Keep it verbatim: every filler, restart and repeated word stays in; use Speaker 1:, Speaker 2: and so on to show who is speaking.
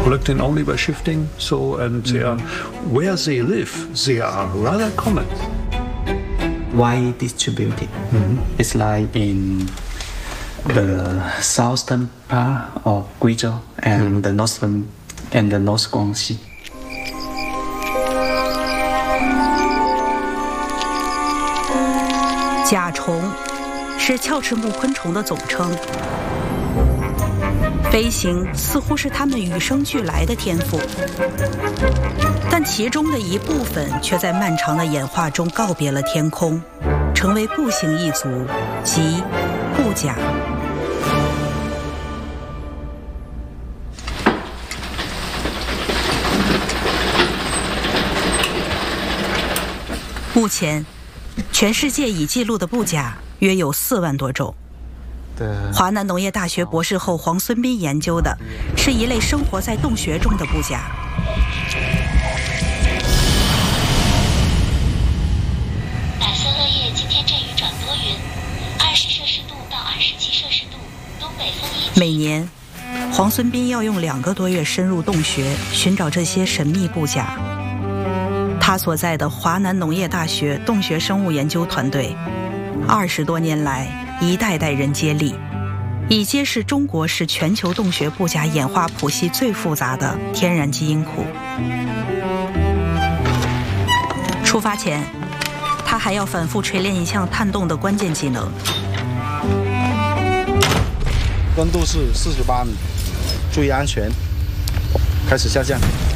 Speaker 1: collecting only by shifting. So, and they are, where they live, they are rather common.
Speaker 2: Wide distributed. Mm-hmm. It's like in the southern part of Guizhou and mm-hmm. the northern and the North Guangxi.
Speaker 3: 甲虫是鞘翅目昆虫的总称，飞行似乎是它们与生俱来的天赋，但其中的一部分却在漫长的演化中告别了天空，成为步行一族，即步甲。目前，全世界已记录的步甲约有四万多种。华南农业大学博士后黄孙斌研究的是一类生活在洞穴中的步甲。
Speaker 4: 打色落叶，今天阵雨转多云，二十摄氏度到二十七摄氏度，东北风一。
Speaker 3: 每年，黄孙斌要用两个多月深入洞穴寻找这些神秘步甲。他所在的华南农业大学洞穴生物研究团队，二十多年来一代代人接力，已揭示中国是全球洞穴步甲演化谱系最复杂的天然基因库。出发前，他还要反复锤炼一项探洞的关键技能。
Speaker 5: 温度是四十八米，注意安全。开始下降。